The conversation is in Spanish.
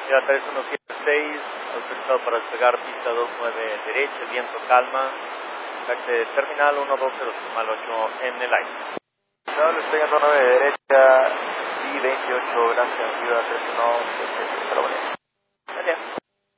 Queda 3176, autorizado para despegar pista 29 derecha, el viento calma. Contacte terminal 120.8 en el aire. No, le estoy dando 9 derecha, sí, 28, gracias, ciudad 319,